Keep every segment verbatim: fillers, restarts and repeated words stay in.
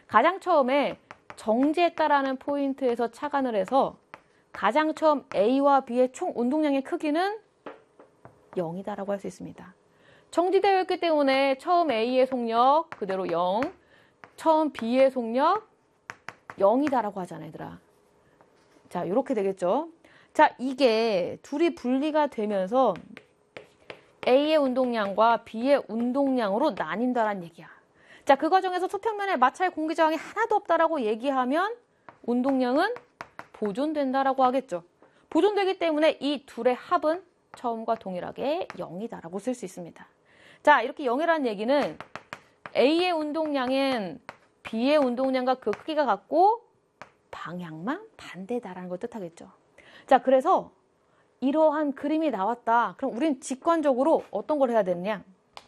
가장 처음에 정지했다라는 포인트에서 착안을 해서 가장 처음 A와 B의 총 운동량의 크기는 영이다라고 할 수 있습니다. 정지되어 있기 때문에 처음 A의 속력 그대로 영, 처음 B의 속력 영이다라고 하잖아, 얘들아. 자, 이렇게 되겠죠. 자, 이게 둘이 분리가 되면서 A의 운동량과 B의 운동량으로 나뉜다란 얘기야. 자, 그 과정에서 수평면에 마찰 공기 저항이 하나도 없다라고 얘기하면 운동량은 보존된다라고 하겠죠. 보존되기 때문에 이 둘의 합은 처음과 동일하게 영이다라고 쓸 수 있습니다. 자, 이렇게 영이라는 얘기는 A의 운동량은 B의 운동량과 그 크기가 같고 방향만 반대다라는 걸 뜻하겠죠. 자, 그래서 이러한 그림이 나왔다. 그럼 우린 직관적으로 어떤 걸 해야 되느냐?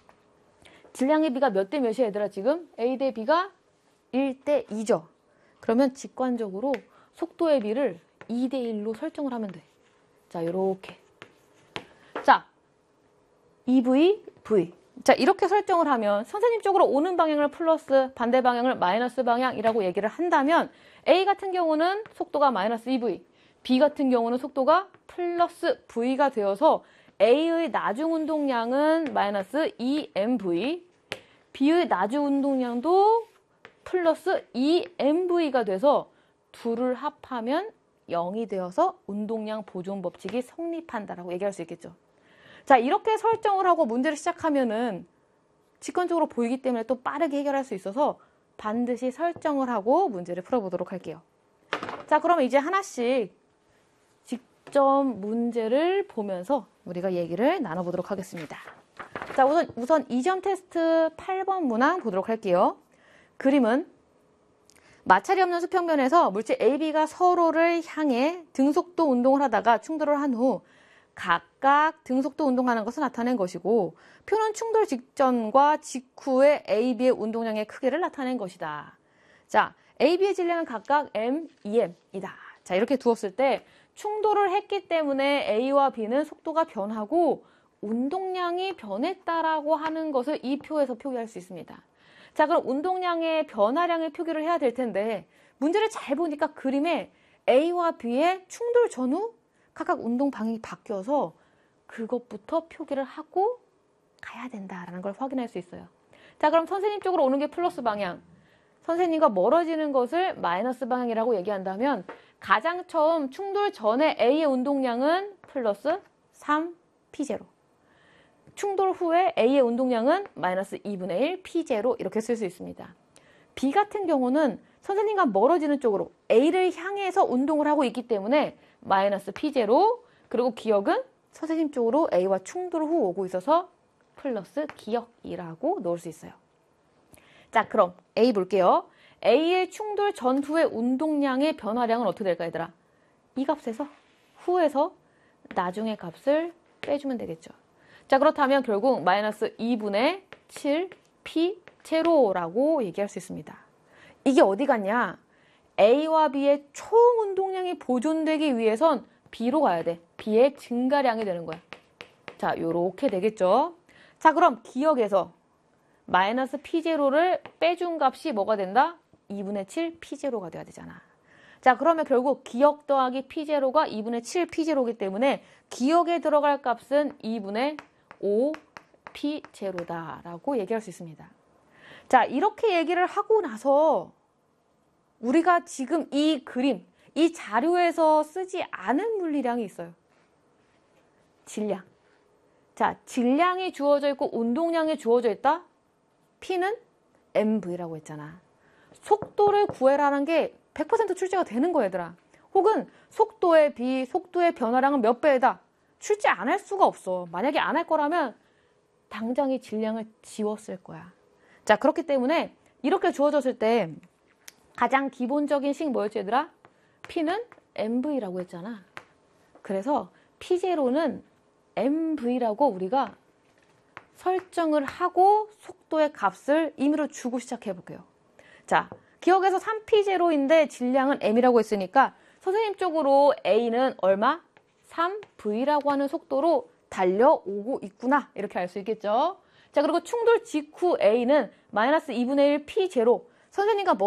질량의 B가 몇 대 몇이야, 얘들아, 지금? A 대 B가 일 대 이죠. 그러면 직관적으로 속도의 B를 이 대 일로 설정을 하면 돼. 자, 요렇게. 자, 이 브이, V. 자, 이렇게 설정을 하면 선생님 쪽으로 오는 방향을 플러스, 반대 방향을 마이너스 방향이라고 얘기를 한다면 A 같은 경우는 속도가 마이너스 이 브이, B 같은 경우는 속도가 플러스 V가 되어서 A의 나중 운동량은 마이너스 이 엠 브이, B의 나중 운동량도 플러스 이 엠 브이가 돼서 둘을 합하면 영이 되어서 운동량 보존 법칙이 성립한다라고 얘기할 수 있겠죠. 자, 이렇게 설정을 하고 문제를 시작하면은 직관적으로 보이기 때문에 또 빠르게 해결할 수 있어서 반드시 설정을 하고 문제를 풀어보도록 할게요. 자, 그러면 이제 하나씩 직접 문제를 보면서 우리가 얘기를 나눠보도록 하겠습니다. 자, 우선, 우선 이 점 테스트 팔 번 문항 보도록 할게요. 그림은 마찰이 없는 수평면에서 물질 A, B가 서로를 향해 등속도 운동을 하다가 충돌을 한 후 각각 등속도 운동하는 것을 나타낸 것이고 표는 충돌 직전과 직후의 A, B의 운동량의 크기를 나타낸 것이다. 자, A, B의 질량은 각각 M, 이 엠이다. 자, 이렇게 두었을 때 충돌을 했기 때문에 A와 B는 속도가 변하고 운동량이 변했다라고 하는 것을 이 표에서 표기할 수 있습니다. 자, 그럼 운동량의 변화량을 표기를 해야 될 텐데 문제를 잘 보니까 그림에 A와 B의 충돌 전후 각각 운동 방향이 바뀌어서 그것부터 표기를 하고 가야 된다라는 걸 확인할 수 있어요. 자, 그럼 선생님 쪽으로 오는 게 플러스 방향, 선생님과 멀어지는 것을 마이너스 방향이라고 얘기한다면 가장 처음 충돌 전에 A의 운동량은 플러스 삼 피 제로, 충돌 후에 A의 운동량은 마이너스 이분의 일 피 제로 이렇게 쓸 수 있습니다. B 같은 경우는 선생님과 멀어지는 쪽으로 A를 향해서 운동을 하고 있기 때문에 마이너스 피 제로, 그리고 기억은 선생님 쪽으로 A와 충돌 후 오고 있어서 플러스 기억이라고 놓을 수 있어요. 자, 그럼 A 볼게요. A의 충돌 전후의 운동량의 변화량은 어떻게 될까, 얘들아? 이 값에서 후에서 나중의 값을 빼주면 되겠죠. 자, 그렇다면 결국 마이너스 이분의 칠 피 제로라고 얘기할 수 있습니다. 이게 어디 갔냐? A와 B의 총 운동량이 보존되기 위해선 B로 가야 돼. B의 증가량이 되는 거야. 자, 요렇게 되겠죠. 자, 그럼 기억에서 마이너스 피 제로를 빼준 값이 뭐가 된다? 이분의 칠 피 제로가 돼야 되잖아. 자, 그러면 결국 기억 더하기 피 제로가 이분의 칠 피 제로이기 때문에 기억에 들어갈 값은 이분의 오 피 제로다라고 얘기할 수 있습니다. 자, 이렇게 얘기를 하고 나서 우리가 지금 이 그림, 이 자료에서 쓰지 않은 물리량이 있어요. 질량. 자, 질량이 주어져 있고 운동량이 주어져 있다? P는 엠 브이라고 했잖아. 속도를 구해라는 게 백 퍼센트 출제가 되는 거야, 얘들아. 혹은 속도의 B, 속도의 변화량은 몇 배이다? 출제 안 할 수가 없어. 만약에 안 할 거라면 당장 이 질량을 지웠을 거야. 자, 그렇기 때문에 이렇게 주어졌을 때 가장 기본적인 식 뭐였지, 얘들아? P는 엠 브이라고 했잖아. 그래서 피 제로는 엠 브이라고 우리가 설정을 하고 속도의 값을 임의로 주고 시작해 볼게요. 자, 기억에서 삼 피 제로인데 질량은 M이라고 했으니까 선생님 쪽으로 A는 얼마? 삼 브이라고 하는 속도로 달려오고 있구나. 이렇게 알 수 있겠죠. 자, 그리고 충돌 직후 A는 마이너스 이분의 일 피 제로. 선생님과